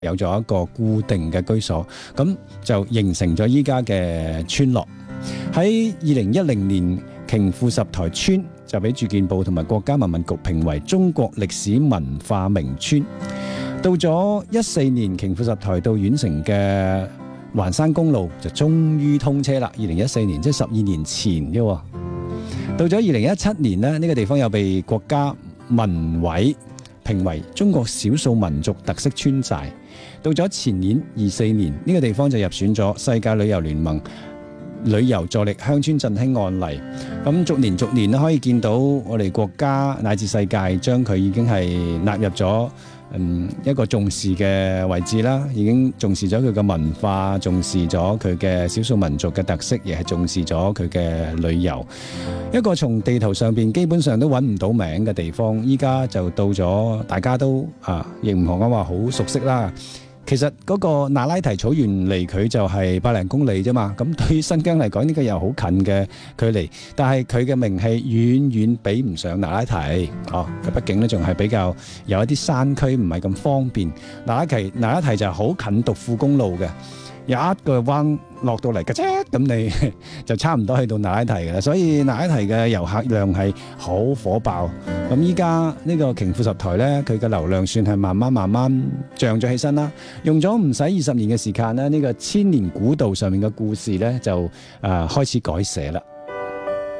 有咗一個固定嘅居所，咁就形成咗依家嘅村落。喺2010年，瓊富十台村就俾住建部同埋國家文物局評為中國歷史文化名村。到咗14年，瓊富十台到縣城嘅環山公路就終於通車啦。2014年，即係12年前啫。到咗2017年呢，呢個地方又被國家文委評為中國少數民族特色村寨。到咗前年24年，呢個地方就入選咗世界旅遊聯盟旅遊助力鄉村振興案例。咁逐年可以見到我哋國家乃至世界將佢已經係納入咗一個重視嘅位置啦，已經重視咗佢嘅文化，重視咗佢嘅少數民族嘅特色，亦係重視咗佢嘅旅遊。一個從地圖上邊基本上都揾唔到名嘅地方，依家就到咗大家都亦唔可講話好熟悉啦。其實嗰個那拉提草原離佢就係100零公里啫嘛，咁對於新疆嚟講呢個又好近嘅距離，但係佢嘅名氣遠遠比唔上那拉提。佢畢竟呢仲係比較有一啲山區，唔係咁方便。那拉提就係好近獨庫公路嘅，有一個彎落到嚟嘅啫，咁你就差唔多去到那拉提嘅啦。所以那拉提嘅遊客量係好火爆。咁依家呢個瓊富十台呢，佢嘅流量算係慢慢漲咗起身啦。用咗唔使20年嘅時間呢，呢個千年古道上面嘅故事呢，就開始改寫啦。